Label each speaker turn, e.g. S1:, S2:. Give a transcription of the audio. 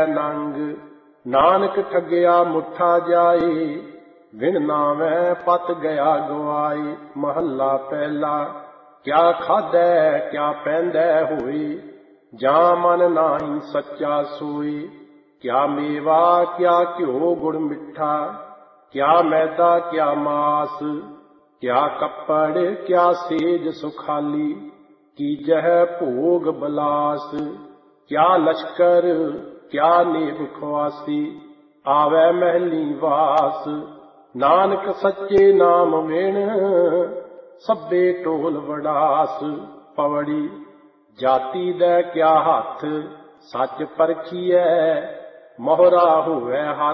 S1: नंग। नानक ठगिया मुठा जाए, बिन नावै पत गया गवाए। महला पहला। क्या खाधै क्या पैंदै होए, जा मन नाही सच्चा सोए। क्या मेवा क्या घ्यो गुड़ मिठा, क्या मैदा क्या मास। क्या कपड़ क्या सेज सुखाली, कीजह भोग बलास। क्या लश्कर क्या नेब खुआसी, आवे महली वास। नानक सच्चे नाम बिन, सब्बे टोल वड़ास। पवड़ी। जाति दै क्या हथ, सच परखिए, मोहरा होवे हाथ